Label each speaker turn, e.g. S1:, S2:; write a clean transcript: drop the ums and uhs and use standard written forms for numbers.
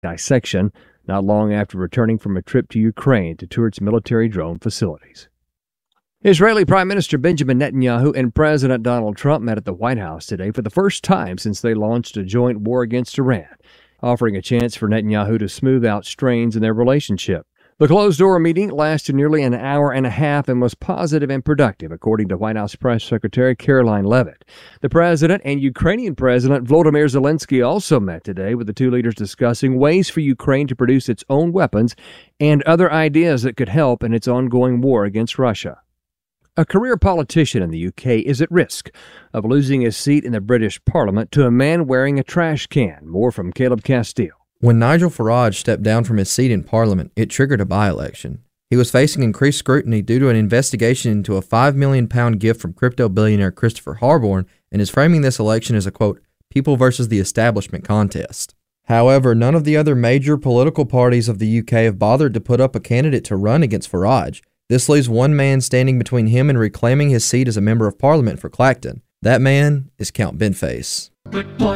S1: dissection not long after returning from a trip to Ukraine to tour its military drone facilities. Israeli Prime Minister Benjamin Netanyahu and President Donald Trump met at the White House today for the first time since they launched a joint war against Iran, offering a chance for Netanyahu to smooth out strains in their relationship. The closed-door meeting lasted nearly an hour and a half and was positive and productive, according to White House Press Secretary Caroline Leavitt. The president and Ukrainian President Volodymyr Zelensky also met today, with the two leaders discussing ways for Ukraine to produce its own weapons and other ideas that could help in its ongoing war against Russia. A career politician in the UK is at risk of losing his seat in the British Parliament to a man wearing a trash can. More from Caleb Castile.
S2: When Nigel Farage stepped down from his seat in Parliament, it triggered a by-election. He was facing increased scrutiny due to an investigation into a £5 million gift from crypto billionaire Christopher Harborne, and is framing this election as a, quote, people versus the establishment contest. However, none of the other major political parties of the UK have bothered to put up a candidate to run against Farage. This leaves one man standing between him and reclaiming his seat as a member of Parliament for Clacton. That man is Count Benface.